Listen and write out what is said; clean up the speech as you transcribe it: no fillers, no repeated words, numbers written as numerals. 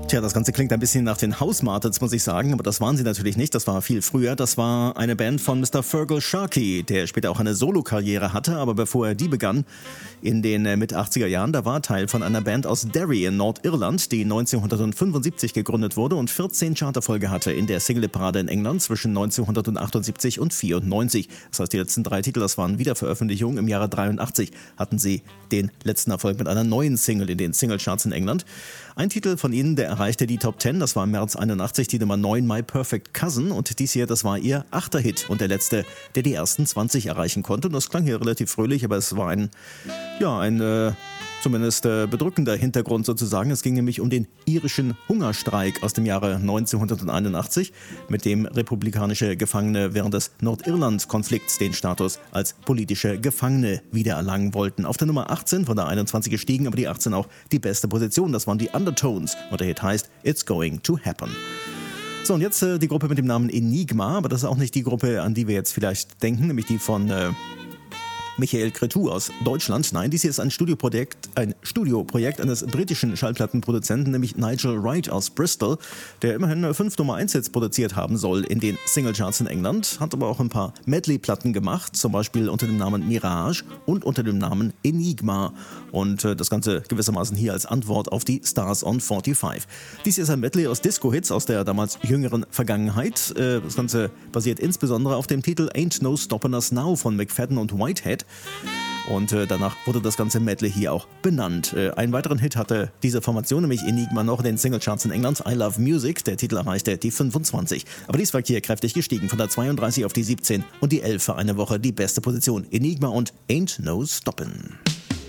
Tja, das Ganze klingt ein bisschen nach den House Martins, muss ich sagen, aber das waren sie natürlich nicht. Das war viel früher. Das war eine Band von Mr. Feargal Sharkey, der später auch eine Solokarriere hatte, aber bevor er die begann, in den Mit-80er Jahren, da war Teil von einer Band aus Derry in Nordirland, die 1975 gegründet wurde und 14 Charterfolge hatte in der Singleparade in England zwischen 1978 und 94. Das heißt, die letzten 3 Titel, das waren Wiederveröffentlichungen. Im Jahre 83 hatten sie den letzten Erfolg mit einer neuen Single in den Singlecharts in England. Ein Titel von ihnen, der erreichte die Top 10, das war im März 81 die Nummer 9, My Perfect Cousin, und dies hier, das war ihr 8. Hit und der letzte, der die ersten 20 erreichen konnte. Und das klang hier relativ fröhlich, aber es war ein zumindest bedrückender Hintergrund sozusagen. Es ging nämlich um den irischen Hungerstreik aus dem Jahre 1981, mit dem republikanische Gefangene während des Nordirland-Konflikts den Status als politische Gefangene wiedererlangen wollten. Auf der Nummer 18 von der 21 gestiegen, aber die 18 auch die beste Position. Das waren die Undertones und der Hit heißt It's Going to Happen. So, und jetzt die Gruppe mit dem Namen Enigma, aber das ist auch nicht die Gruppe, an die wir jetzt vielleicht denken, nämlich die von Michael Cretu aus Deutschland. Nein, dies hier ist ein Studioprojekt eines britischen Schallplattenproduzenten, nämlich Nigel Wright aus Bristol, der immerhin 5 Nummer 1 Hits produziert haben soll in den Singlecharts in England, hat aber auch ein paar Medley-Platten gemacht, zum Beispiel unter dem Namen Mirage und unter dem Namen Enigma. Und das Ganze gewissermaßen hier als Antwort auf die Stars on 45. Dies ist ein Medley aus Disco-Hits aus der damals jüngeren Vergangenheit. Das Ganze basiert insbesondere auf dem Titel Ain't No Stoppin' Us Now von McFadden und Whitehead. Und danach wurde das ganze Medley hier auch benannt. Einen weiteren Hit hatte diese Formation, nämlich Enigma, noch in den Singlecharts in England, I Love Music. Der Titel erreichte die 25. Aber dies war hier kräftig gestiegen, von der 32 auf die 17 und die 11 für eine Woche die beste Position. Enigma und Ain't No Stoppin'.